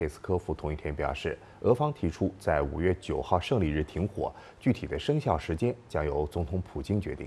佩斯科夫同一天表示，俄方提出在5月9号胜利日停火，具体的生效时间将由总统普京决定。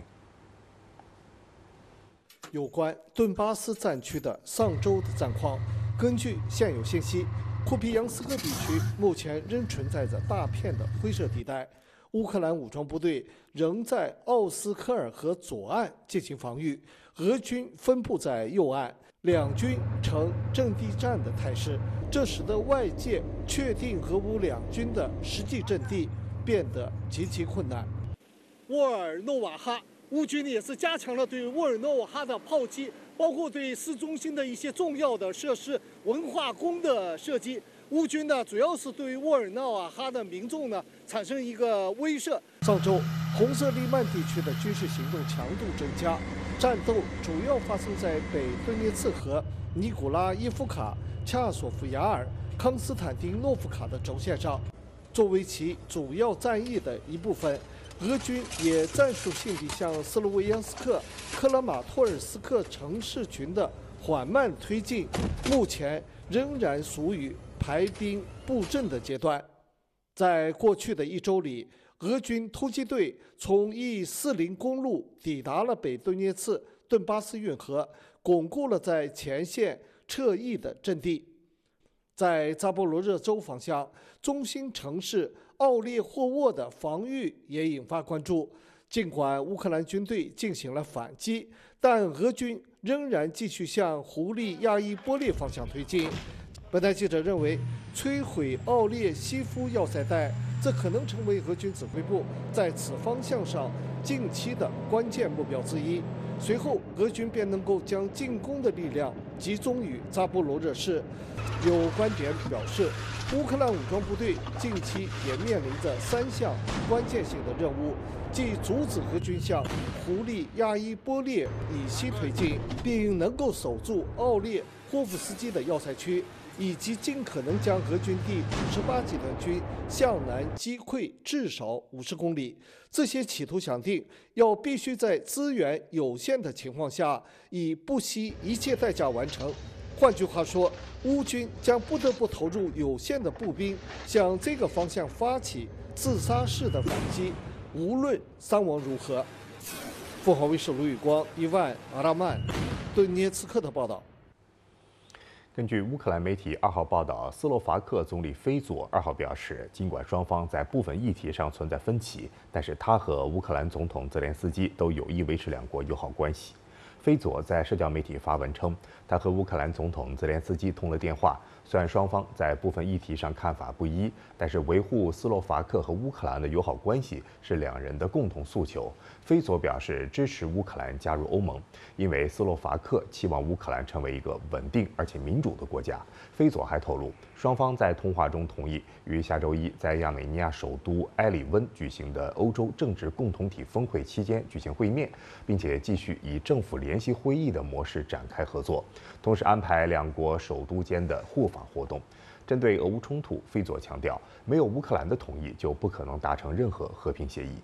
有关顿巴斯战区的上周的战况，根据现有信息，库皮扬斯克地区目前仍存在着大片的灰色地带。乌克兰武装部队仍在奥斯科尔河左岸进行防御，俄军分布在右岸。两军呈阵地战的态势，这使得外界确定俄乌两军的实际阵地变得极其困难。沃尔诺瓦哈，乌军也是加强了对沃尔诺瓦哈的炮击，包括对市中心的一些重要的设施、文化宫的射击。乌军呢，主要是对于沃尔诺瓦哈的民众呢产生一个威慑。上周，红色利曼地区的军事行动强度增加。战斗主要发生在北顿涅茨河、尼古拉耶夫卡、恰索夫亚尔、康斯坦丁诺夫卡的轴线上。作为其主要战役的一部分，俄军也战术性地向斯洛维扬斯克、克拉马托尔斯克城市群的缓慢推进，目前仍然属于排兵布阵的阶段。在过去的一周里，俄军突击队从E40公路抵达了北顿涅茨顿巴斯运河，巩固了在前线撤役的阵地。在扎波罗热州方向，中心城市奥列霍沃的防御也引发关注。尽管乌克兰军队进行了反击，但俄军仍然继续向胡利亚伊波列方向推进。本台记者认为，摧毁奥列西夫要塞带，这可能成为俄军指挥部在此方向上近期的关键目标之一。随后，俄军便能够将进攻的力量集中于扎波罗热市。有观点表示，乌克兰武装部队近期也面临着3项关键性的任务，即阻止俄军向胡利亚伊波列以西推进，并能够守住奥列霍夫斯基的要塞区，以及尽可能将俄军第58集团军向南击溃至少50公里。这些企图想定要必须在资源有限的情况下，以不惜一切代价完成。换句话说，乌军将不得不投入有限的步兵，向这个方向发起自杀式的反击，无论伤亡如何。凤凰卫视卢宇光、伊万·阿拉曼，顿涅茨克的报道。 根据乌克兰媒体2号报道，斯洛伐克总理菲佐2号表示，尽管双方在部分议题上存在分歧，但是他和乌克兰总统泽连斯基都有意维持两国友好关系。菲佐在社交媒体发文称，他和乌克兰总统泽连斯基通了电话，虽然双方在部分议题上看法不一，但是维护斯洛伐克和乌克兰的友好关系是两人的共同诉求。菲佐表示支持乌克兰加入欧盟，因为斯洛伐克期望乌克兰成为一个稳定而且民主的国家。菲佐还透露，双方在通话中同意于下周一在亚美尼亚首都埃里温举行的欧洲政治共同体峰会期间举行会面，并且继续以政府联席会议的模式展开合作，同时安排两国首都间的互访活动。针对俄乌冲突，菲佐强调，没有乌克兰的同意，就不可能达成任何和平协议。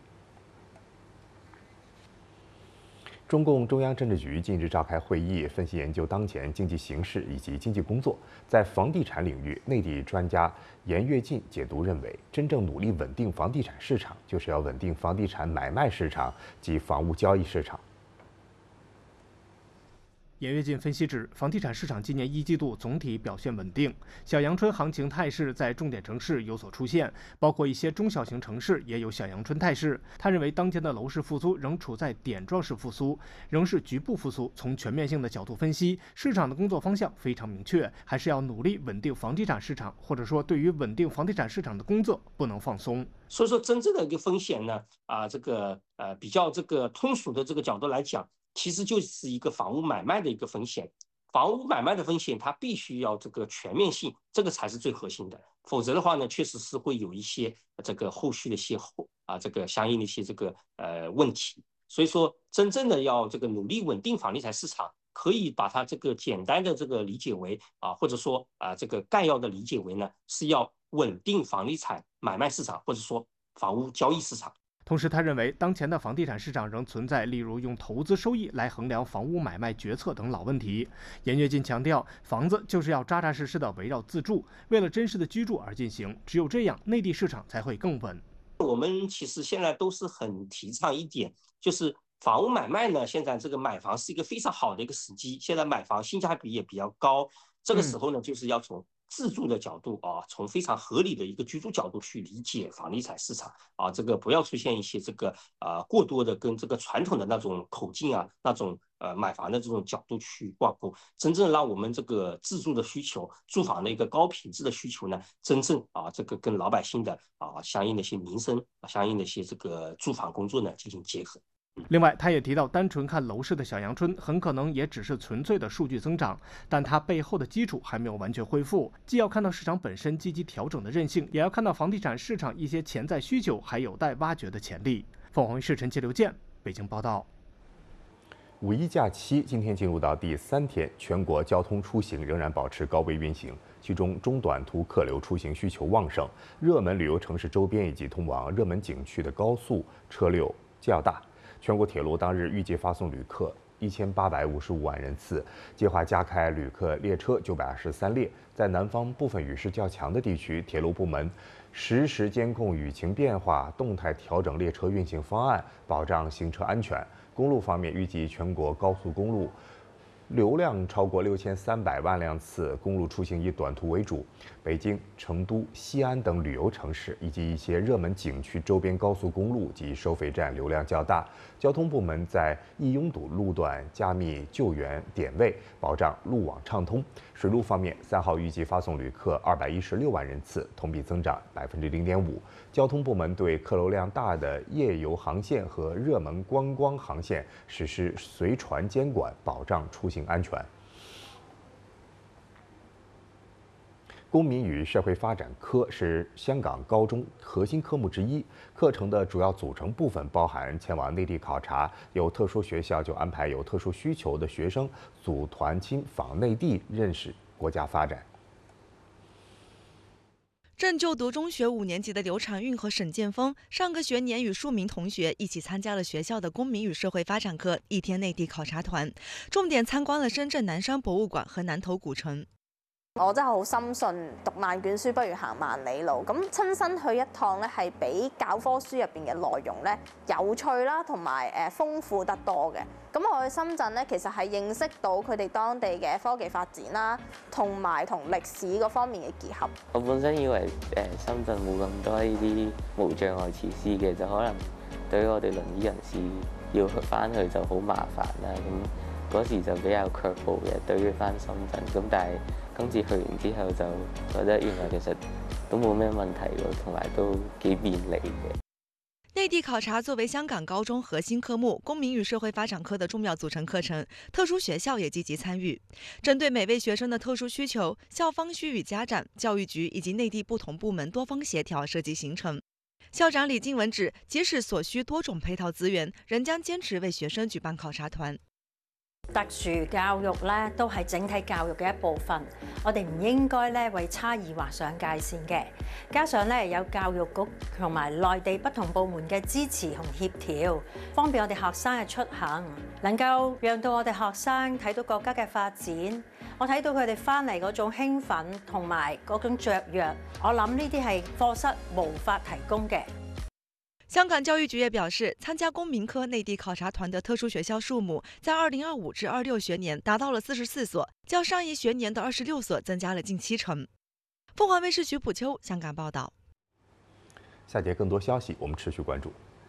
中共中央政治局近日召开会议，分析研究当前经济形势以及经济工作。在房地产领域，内地专家严跃进解读认为，真正努力稳定房地产市场，就是要稳定房地产买卖市场及房屋交易市场。 严跃进分析指，房地产市场今年1季度总体表现稳定，小阳春行情态势在重点城市有所出现，包括一些中小型城市也有小阳春态势。他认为，当前的楼市复苏仍处在点状式复苏，仍是局部复苏。从全面性的角度分析，市场的工作方向非常明确，还是要努力稳定房地产市场，或者说对于稳定房地产市场的工作不能放松。 所以说，真正的一个风险呢，比较通俗的这个角度来讲，其实就是一个房屋买卖的一个风险。房屋买卖的风险，它必须要这个全面性，这个才是最核心的。否则的话呢，确实是会有一些这个后续的一些相应的一些问题。所以说，真正的要这个努力稳定房地产市场，可以把它这个简单的这个理解为或者说这个概要的理解为呢，是要稳定房地产买卖市场，或者说房屋交易市场。 同时，他认为当前的房地产市场仍存在例如用投资收益来衡量房屋买卖决策等老问题。严跃进强调，房子就是要扎扎实实的围绕自住，为了真实的居住而进行，只有这样，内地市场才会更稳。 我们其实现在都是很提倡一点，就是房屋买卖呢，现在这个买房是一个非常好的一个时机，现在买房性价比也比较高，这个时候呢，就是要从自住的角度啊，从非常合理的一个居住角度去理解房地产市场啊，这个不要出现一些这个过多的跟这个传统的那种口径啊，那种买房的这种角度去挂钩，真正让我们这个自住的需求、住房的一个高品质的需求呢，真正这个跟老百姓的相应的一些民生、相应的一些这个住房工作呢进行结合。 另外，他也提到，单纯看楼市的小阳春很可能也只是纯粹的数据增长，但它背后的基础还没有完全恢复。既要看到市场本身积极调整的韧性，也要看到房地产市场一些潜在需求还有待挖掘的潜力。凤凰卫视陈杰、刘健，北京报道。 五一假期今天进入到第3天，全国交通出行仍然保持高位运行，其中中短途客流出行需求旺盛，热门旅游城市周边以及通往热门景区的高速车流较大。全国铁路当日预计发送旅客1855万人次，计划加开旅客列车923列。在南方部分雨势较强的地区，铁路部门实时监控雨情变化，动态调整列车运行方案，保障行车安全。公路方面，预计全国高速公路流量超过6300万辆次，公路出行以短途为主。北京、成都、西安等旅游城市以及一些热门景区周边高速公路及收费站流量较大。交通部门在易拥堵路段加密救援点位，保障路网畅通。水路方面，3号预计发送旅客216万人次，同比增长0.5%。交通部门对客流量大的夜游航线和热门观光航线实施随船监管，保障出行安全。公民与社会发展科是香港高中核心科目之一，课程的主要组成部分包含前往内地考察，有特殊学校就安排有特殊需求的学生组团亲访内地，认识国家发展。 正就读中学5年级的刘长运和沈建峰，上个学年与数名同学一起参加了学校的公民与社会发展课1天內地考察團，重點參觀了深圳南山博物館和南頭古城。 我真係好深信讀萬卷書不如行萬里路，咁親身去一趟咧，係比教科書入邊嘅內容咧有趣啦，同埋豐富得多嘅。咁我去深圳咧，其實係認識到佢哋當地嘅科技發展啦，同埋同歷史嗰方面嘅結合。 我本身以為深圳冇咁多呢啲無障礙設施嘅，就可能對於我哋輪椅人士要翻去就好麻煩啦。咁嗰時就比較卻步嘅，對於翻深圳。咁但係今次去完之後就覺得原來其實都冇咩問題喎，同埋都幾便利嘅。 內地考察作為香港高中核心科目公民與社會發展科的重要組成課程，特殊學校也積極參與。針對每位學生的特殊需求，校方需與家長、教育局以及內地不同部門多方協調設計行程。校長李靜文指，即使所需多種配套資源，仍將堅持為學生舉辦考察團。 特殊教育咧都係整體教育嘅一部分，我哋唔應該咧為差異劃上界線嘅。加上咧有教育局同埋內地不同部門嘅支持同協調，方便我哋學生嘅出行，能夠讓到我哋學生睇到國家嘅發展。我睇到佢哋翻嚟嗰種興奮同埋嗰種雀躍，我諗呢啲係課室無法提供嘅。 香港教育局也表示，參加公民科內地考察團的特殊學校數目在2025至26學年達到了44所，較上一學年的26所增加了近70%。鳳凰衛視徐普秋香港報道。 下節更多消息，我們持續關注。